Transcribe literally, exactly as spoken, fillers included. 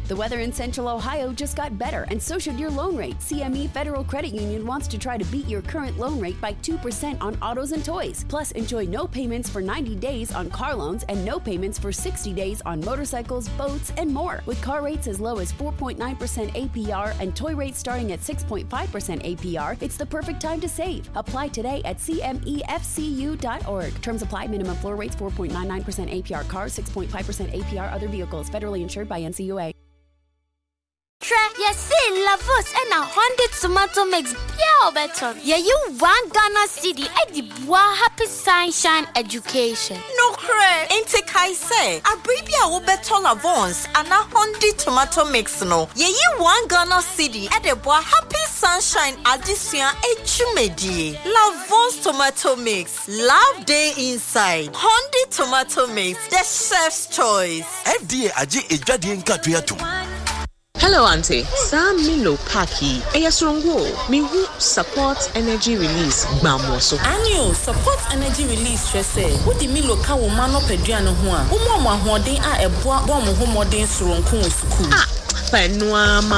The weather in Central Ohio just got better, and so should your loan rate. C M E Federal Credit Union wants to try to beat your current loan rate by two percent on autos and toys. Plus, enjoy no payments for ninety days on car loans and no payments for sixty days on motorcycles, boats, and more. With car rates as low as four point nine percent A P R and toy rates starting at six point five percent A P R, it's the perfect time to save. Apply today at C M E F C U dot org. Terms apply. Minimum floor rates four point nine nine percent A P R cars, six point five percent A P R other vehicles. Federally insured by N C U A. Tre, yes, Lavos and a hundred tomato mix pure better. Yeah, you one Ghana city at the Bois Happy Sunshine Education. No cre, ain't it I say? A baby a will better Lavons and a hundred tomato mix no. Yeah, you one Ghana city at the Bois Happy Sunshine Addition Echumedi. Lavons tomato mix. Love day inside. Hundred tomato mix. The chef's choice. F D A aji ejadi nkatuyatu. Hello, Auntie. Sam Milo Paki. Eyasrongo. Mi hu support energy release. Gbamoso. Anyo support energy release stress. Wo di Milo ka wo ma no peduano ho a. Wo mo mo ahoden a eboa bo mo ho modern soronko suku. Ah, penua